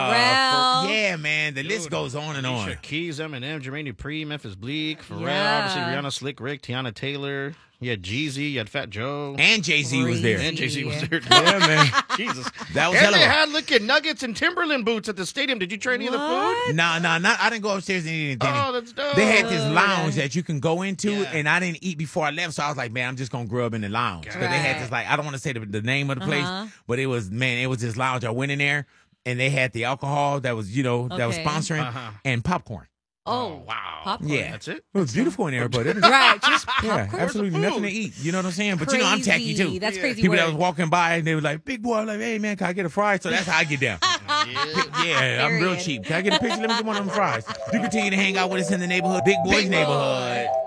Pharrell. Yeah, man. The list goes on and on. Alicia Keys, Eminem, Jermaine Dupri, Memphis Bleak, Pharrell, Yeah. obviously Rihanna, Slick Rick, Tiana Taylor. You had Jeezy, you had Fat Joe. And Jay-Z was there. And Jay-Z was there. Yeah, man. Jesus. That was And hella. they had looking Nuggets and Timberland boots at the stadium. Did you try any of the food? Nah, I didn't go upstairs and eat anything. Oh, that's dope. They had this lounge that you can go into, Yeah. and I didn't eat before I left, so I was like, man, I'm just gonna grub in the lounge. But they had this, like, I don't want to say the name of the place, but it was this lounge. I went in there, and they had the alcohol that was, that was Okay. sponsoring, and popcorn. Oh, wow. popcorn. Yeah. That's it? It was beautiful in there, but it was Right, just yeah, popcorn. absolutely nothing to eat. You know what I'm saying? But I'm tacky Crazy. too. That's crazy People that work. was walking by and they were like, "Big boy," I'm like, "Hey man, can I get a fry?" So that's how I get down. Yeah, I'm real Period. cheap. Can I get a picture? Let me get one of them fries. You continue to hang out with us in the neighborhood, Big Boys Big neighborhood.